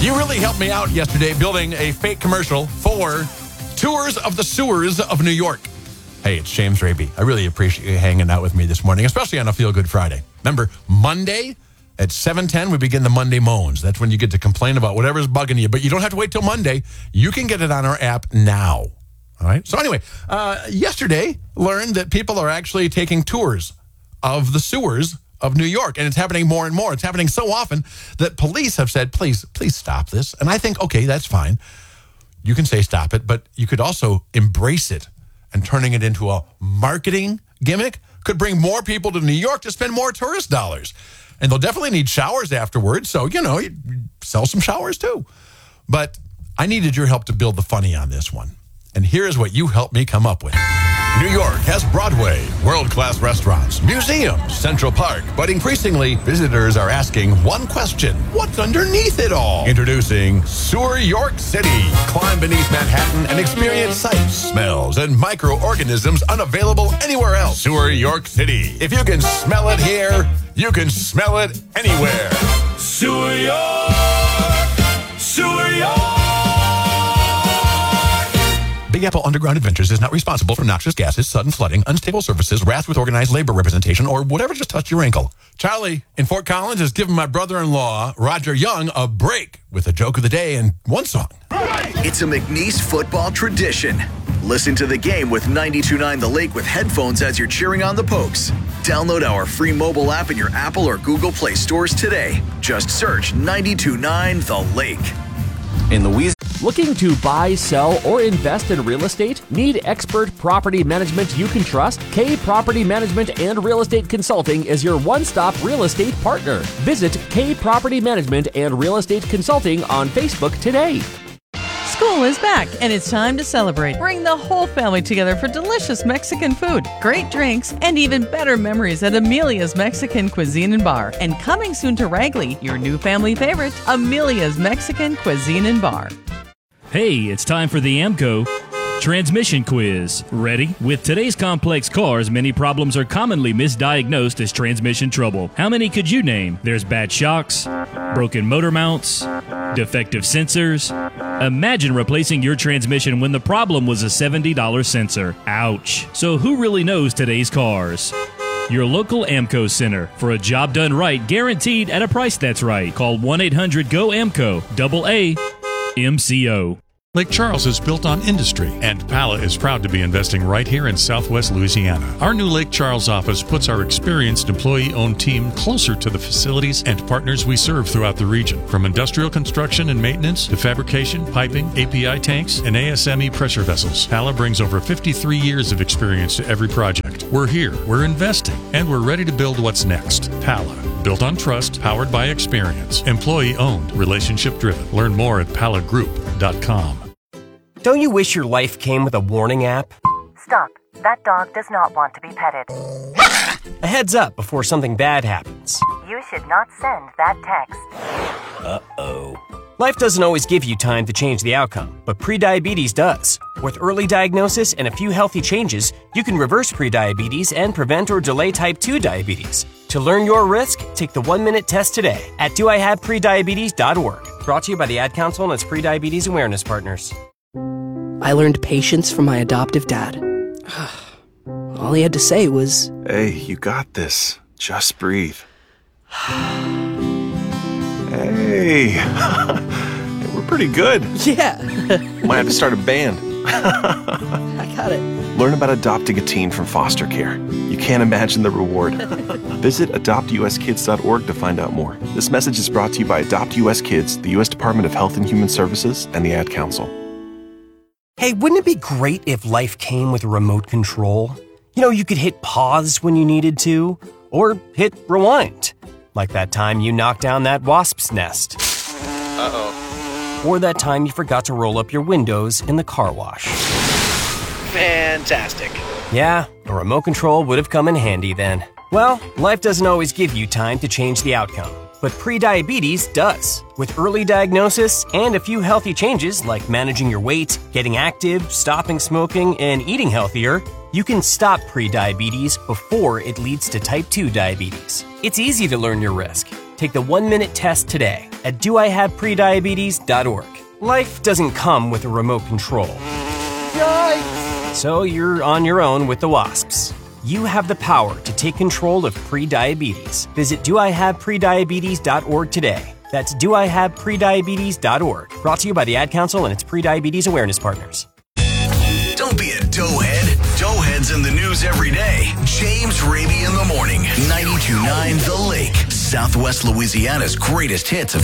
You really helped me out yesterday building a fake commercial for Tours of the Sewers of New York. Hey, it's James Raby. I really appreciate you hanging out with me this morning, especially on a Feel Good Friday. Remember, Monday at 7:10, we begin the Monday Moans. That's when you get to complain about whatever's bugging you, but you don't have to wait till Monday. You can get it on our app now. All right? So anyway, yesterday, learned that people are actually taking tours of the sewers of New York, and it's happening more and more. It's happening so often that police have said, please stop this. And I think, okay, that's fine. You can say stop it, but you could also embrace it, and turning it into a marketing gimmick could bring more people to New York to spend more tourist dollars. And they'll definitely need showers afterwards, so, you sell some showers too. But I needed your help to build the funny on this one. And here's what you helped me come up with. New York has Broadway, world-class restaurants, museums, Central Park, but increasingly, visitors are asking one question: what's underneath it all? Introducing Sewer York City. Climb beneath Manhattan and experience sights, smells, and microorganisms unavailable anywhere else. Sewer York City. If you can smell it here, you can smell it anywhere. Sewer York! Sewer York! Big Apple Underground Adventures is not responsible for noxious gases, sudden flooding, unstable surfaces, wrath with organized labor representation, or whatever just touched your ankle. Charlie in Fort Collins has given my brother-in-law, Roger Young, a break with a joke of the day and one song. It's a McNeese football tradition. Listen to the game with 92.9 The Lake with headphones as you're cheering on the Pokes. Download our free mobile app in your Apple or Google Play stores today. Just search 92.9 The Lake. In Louisiana. Looking to buy, sell, or invest in real estate? Need expert property management you can trust? K Property Management and Real Estate Consulting is your one-stop real estate partner. Visit K Property Management and Real Estate Consulting on Facebook today. School is back, and it's time to celebrate. Bring the whole family together for delicious Mexican food, great drinks, and even better memories at Amelia's Mexican Cuisine and Bar. And coming soon to Ragley, your new family favorite, Amelia's Mexican Cuisine and Bar. Hey, it's time for the AAMCO Transmission Quiz. Ready? With today's complex cars, many problems are commonly misdiagnosed as transmission trouble. How many could you name? There's bad shocks, broken motor mounts, defective sensors. Imagine replacing your transmission when the problem was a $70 sensor. Ouch. So who really knows today's cars? Your local AAMCO center. For a job done right, guaranteed at a price that's right. Call 1-800-GO-AAMCO. AAMCO. Lake Charles is built on industry, and Pala is proud to be investing right here in Southwest Louisiana. Our new Lake Charles office puts our experienced employee-owned team closer to the facilities and partners we serve throughout the region. From industrial construction and maintenance to fabrication, piping, API tanks, and ASME pressure vessels, Pala brings over 53 years of experience to every project. We're here, we're investing, and we're ready to build what's next. Pala. Built on trust, powered by experience. Employee-owned, relationship-driven. Learn more at palagroup.com. Don't you wish your life came with a warning app? Stop. That dog does not want to be petted. A heads up before something bad happens. You should not send that text. Uh-oh. Life doesn't always give you time to change the outcome, but prediabetes does. With early diagnosis and a few healthy changes, you can reverse prediabetes and prevent or delay type 2 diabetes. To learn your risk, take the 1-minute test today at doihaveprediabetes.org. Brought to you by the Ad Council and its prediabetes awareness partners. I learned patience from my adoptive dad. All he had to say was, "Hey, you got this. Just breathe." Hey, we're pretty good. Yeah. Might have to start a band. I got it. Learn about adopting a teen from foster care. You can't imagine the reward. Visit adoptuskids.org to find out more. This message is brought to you by Adopt US Kids, the U.S. Department of Health and Human Services, and the Ad Council. Hey, wouldn't it be great if life came with a remote control? You know, you could hit pause when you needed to, or hit rewind. Like that time you knocked down that wasp's nest. Uh-oh. Or that time you forgot to roll up your windows in the car wash. Fantastic. Yeah, a remote control would have come in handy then. Well, life doesn't always give you time to change the outcome, but prediabetes does. With early diagnosis and a few healthy changes like managing your weight, getting active, stopping smoking, and eating healthier, you can stop prediabetes before it leads to type 2 diabetes. It's easy to learn your risk. Take the 1-minute test today at doihaveprediabetes.org. Life doesn't come with a remote control. Yikes! So you're on your own with the wasps. You have the power to take control of prediabetes. Visit doihaveprediabetes.org today. That's doihaveprediabetes.org. Brought to you by the Ad Council and its Prediabetes Awareness Partners. Don't be a doughhead. Doughhead's in the news every day. James Raby in the morning. 92.9 The Lake. Southwest Louisiana's greatest hits of